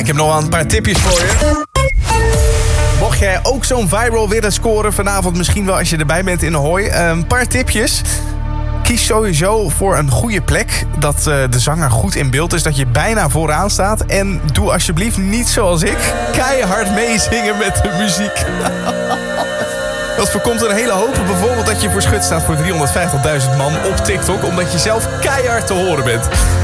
ik heb nog wel een paar tipjes voor je. Mocht jij ook zo'n viral willen scoren vanavond, misschien wel als je erbij bent in Ahoy. Een paar tipjes. Kies sowieso voor een goede plek. Dat de zanger goed in beeld is. Dat je bijna vooraan staat. En doe alsjeblieft niet zoals ik. Keihard meezingen met de muziek. Dat voorkomt een hele hoop. Bijvoorbeeld dat je voor schut staat voor 350.000 man op TikTok. Omdat je zelf keihard te horen bent.